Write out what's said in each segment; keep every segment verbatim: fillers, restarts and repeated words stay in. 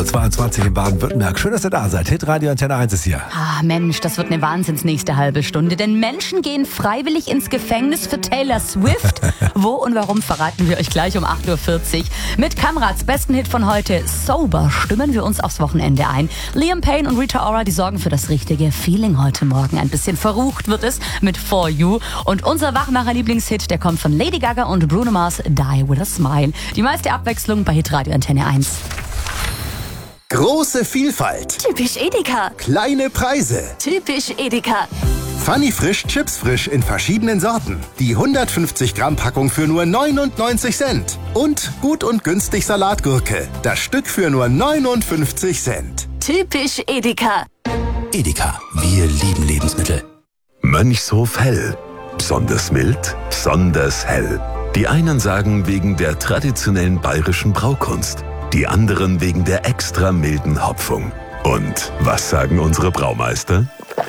zweiundzwanzig in Baden-Württemberg. Schön, dass ihr da seid. Hitradio Antenne eins ist hier. Ah, Mensch, das wird eine wahnsinns nächste halbe Stunde. Denn Menschen gehen freiwillig ins Gefängnis für Taylor Swift. Wo und warum verraten wir euch gleich um acht Uhr vierzig. Mit Kamrads besten Hit von heute, Sober, stimmen wir uns aufs Wochenende ein. Liam Payne und Rita Ora, die sorgen für das richtige Feeling heute Morgen. Ein bisschen verrucht wird es mit For You. Und unser Wachmacher-Lieblingshit, der kommt von Lady Gaga und Bruno Mars, Die With A Smile. Die meiste Abwechslung bei Hitradio Antenne eins. Große Vielfalt. Typisch Edeka. Kleine Preise. Typisch Edeka. Funny Frisch Chips Frisch in verschiedenen Sorten. Die hundertfünfzig Gramm Packung für nur neunundneunzig Cent. Und gut und günstig Salatgurke. Das Stück für nur neunundfünfzig Cent. Typisch Edeka. Edeka, wir lieben Lebensmittel. Mönchshof Hell. Besonders mild, besonders hell. Die einen sagen wegen der traditionellen bayerischen Braukunst. Die anderen wegen der extra milden Hopfung. Und was sagen unsere Braumeister?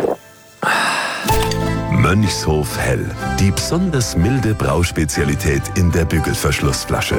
Mönchshof Hell. Die besonders milde Brauspezialität in der Bügelverschlussflasche.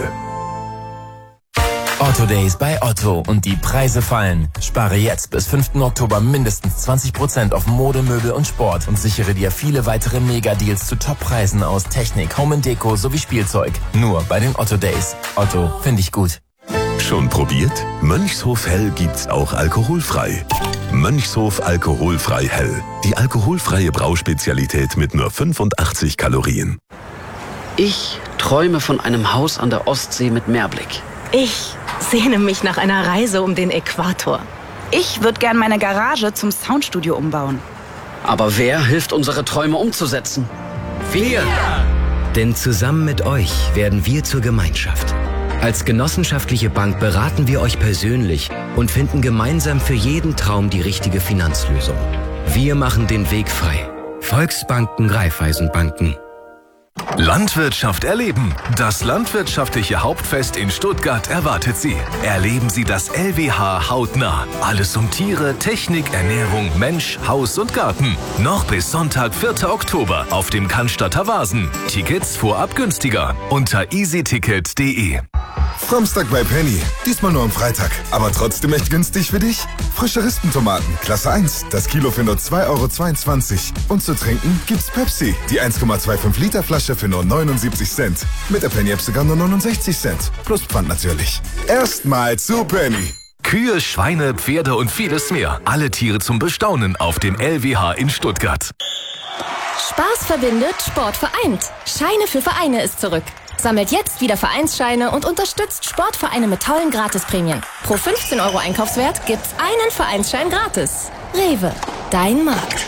Otto Days bei Otto und die Preise fallen. Spare jetzt bis fünften Oktober mindestens zwanzig Prozent auf Mode, Möbel und Sport und sichere dir viele weitere Mega-Deals zu Top-Preisen aus Technik, Home and Deko sowie Spielzeug. Nur bei den Otto Days. Otto, finde ich gut. Schon probiert? Mönchshof Hell gibt's auch alkoholfrei. Mönchshof Alkoholfrei Hell. Die alkoholfreie Brauspezialität mit nur fünfundachtzig Kalorien. Ich träume von einem Haus an der Ostsee mit Meerblick. Ich sehne mich nach einer Reise um den Äquator. Ich würde gern meine Garage zum Soundstudio umbauen. Aber wer hilft, unsere Träume umzusetzen? Wir! Denn zusammen mit euch werden wir zur Gemeinschaft. Als genossenschaftliche Bank beraten wir euch persönlich und finden gemeinsam für jeden Traum die richtige Finanzlösung. Wir machen den Weg frei. Volksbanken, Raiffeisenbanken. Landwirtschaft erleben. Das landwirtschaftliche Hauptfest in Stuttgart erwartet Sie. Erleben Sie das L W H hautnah. Alles um Tiere, Technik, Ernährung, Mensch, Haus und Garten. Noch bis Sonntag, vierten Oktober auf dem Cannstatter Wasen. Tickets vorab günstiger unter easyticket punkt de. Samstag bei Penny. Diesmal nur am Freitag. Aber trotzdem echt günstig für dich? Frische Rispentomaten, Klasse eins. Das Kilo für nur zwei Euro zweiundzwanzig. Und zu trinken gibt's Pepsi. Die eins Komma fünfundzwanzig Liter Flasche für nur neunundsiebzig Cent. Mit der Penny-App sogar nur neunundsechzig Cent. Plus Pfand natürlich. Erstmal zu Penny. Kühe, Schweine, Pferde und vieles mehr. Alle Tiere zum Bestaunen auf dem L W H in Stuttgart. Spaß verbindet, Sport vereint. Scheine für Vereine ist zurück. Sammelt jetzt wieder Vereinsscheine und unterstützt Sportvereine mit tollen Gratisprämien. Pro fünfzehn Euro Einkaufswert gibt's einen Vereinsschein gratis. Rewe, dein Markt.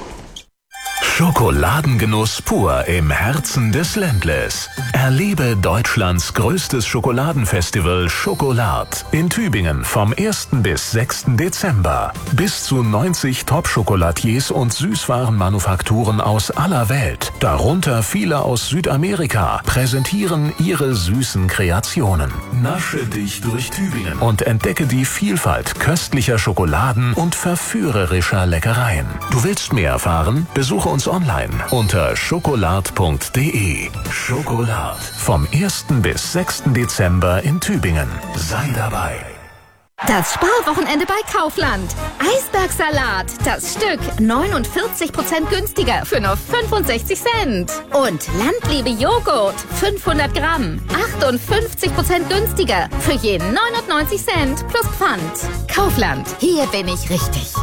Schokoladengenuss pur im Herzen des Ländles. Erlebe Deutschlands größtes Schokoladenfestival Schokolad in Tübingen vom ersten bis sechsten Dezember. Bis zu neunzig Top-Schokolatiers und Süßwarenmanufakturen aus aller Welt, darunter viele aus Südamerika, präsentieren ihre süßen Kreationen. Nasche dich durch Tübingen und entdecke die Vielfalt köstlicher Schokoladen und verführerischer Leckereien. Du willst mehr erfahren? Besuche uns online unter schokolad punkt de. Schokolad vom ersten bis sechsten Dezember in Tübingen. Sei dabei. Das Sparwochenende bei Kaufland. Eisbergsalat, das Stück neunundvierzig Prozent günstiger für nur fünfundsechzig Cent. Und Landliebe Joghurt, fünfhundert Gramm, achtundfünfzig Prozent günstiger für je neunundneunzig Cent plus Pfand. Kaufland, hier bin ich richtig.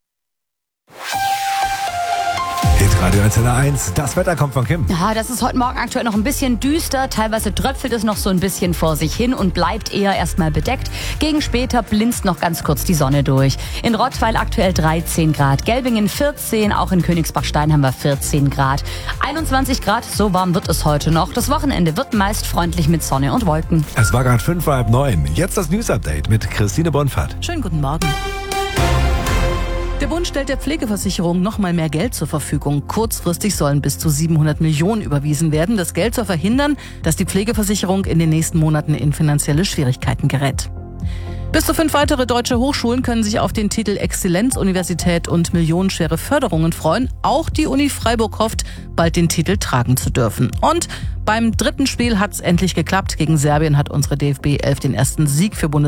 Radio Antenne eins, das Wetter kommt von Kim. Ja, das ist heute Morgen aktuell noch ein bisschen düster. Teilweise tröpfelt es noch so ein bisschen vor sich hin und bleibt eher erstmal bedeckt. Gegen später blinzt noch ganz kurz die Sonne durch. In Rottweil aktuell dreizehn Grad, Gelbingen vierzehn, auch in Königsbach-Stein haben wir vierzehn Grad. einundzwanzig Grad, so warm wird es heute noch. Das Wochenende wird meist freundlich mit Sonne und Wolken. Es war gerade fünf vor halb neun. Jetzt das News-Update mit Christine Bonfahrt. Schönen guten Morgen. Der Bund stellt der Pflegeversicherung noch mal mehr Geld zur Verfügung. Kurzfristig sollen bis zu siebenhundert Millionen überwiesen werden. Das Geld soll verhindern, dass die Pflegeversicherung in den nächsten Monaten in finanzielle Schwierigkeiten gerät. Bis zu fünf weitere deutsche Hochschulen können sich auf den Titel Exzellenzuniversität und millionenschwere Förderungen freuen. Auch die Uni Freiburg hofft, bald den Titel tragen zu dürfen. Und beim dritten Spiel hat's endlich geklappt. Gegen Serbien hat unsere D F B elf den ersten Sieg für Bundes